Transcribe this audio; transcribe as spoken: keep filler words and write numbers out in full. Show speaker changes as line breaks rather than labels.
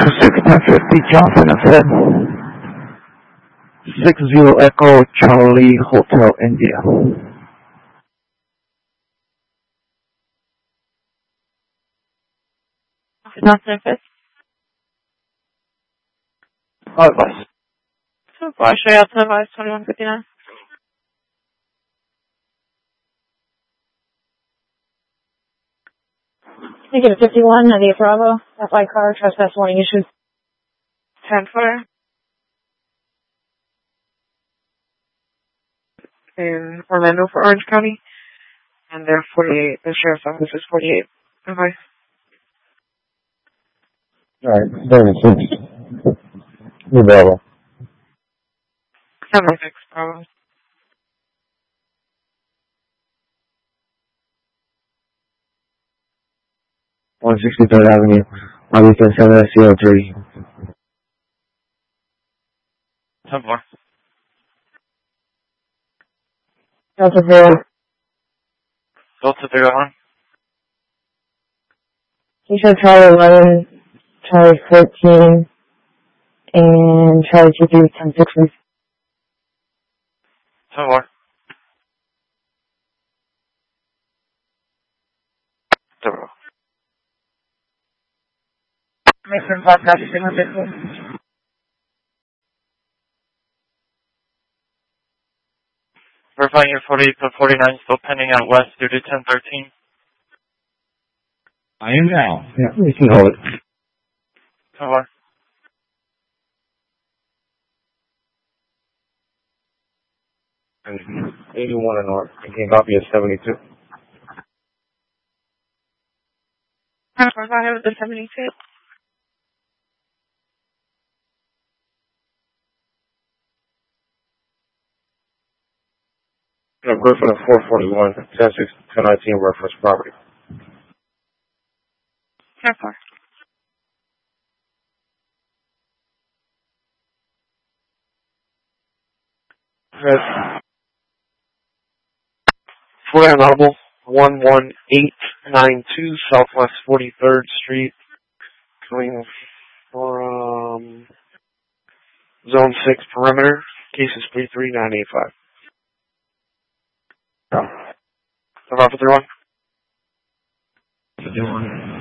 six ten fifty Johnson ahead. six zero Echo Charlie Hotel India.
Johnson fifth.
All advice.
So far, straight out to advice twenty-one fifty-nine. Negative fifty-one, Nadia Bravo. F I car, trespass warning issued. ten four. In Orlando for Orange County. And they're forty-eight. The sheriff's office is forty-eight. Advice.
Alright, thirty-six. Bravo.
seventy-six, Bravo.
one sixty-third Avenue, Avenue seven S zero three.
ten four.
Delta Zero.
Delta Zero one.
You should Charlie eleven, Charlie fourteen, and Charlie two three ten six.
ten four. Zero.
Mason Podcast, Signal fifteen.
Verifying your forty-eight to forty-nine, still pending out west due to ten thirteen.
I am now. Yeah, we can hold it.
ten four.
eighty-one and north. I can copy a seventy-two.
ten four, I have the seventy-two.
No, Griffin of four forty-one, ten six, ten nineteen reference property.
ten four.
Yes. Fully Audible, one one eight nine two Southwest forty-third Street, coming from Zone six Perimeter, cases three three nine eight five.
Seven for three one.
Three one.